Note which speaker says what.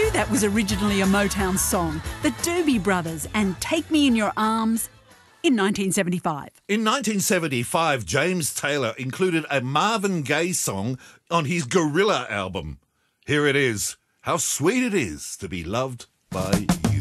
Speaker 1: you that was originally a Motown song? The Doobie Brothers and Take Me in Your Arms in 1975.
Speaker 2: In 1975, James Taylor included a Marvin Gaye song on his Gorilla album. Here it is, How Sweet It Is to Be Loved by You.